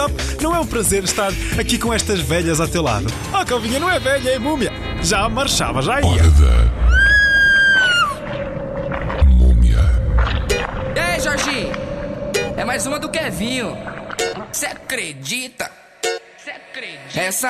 Não é um prazer estar aqui com estas velhas ao teu lado. Oh, Calvinha, não é velha, é múmia. Já marchava, já ia. Hora da múmia. E aí, Jorginho? É mais uma do Kevinho. Cê acredita? Essa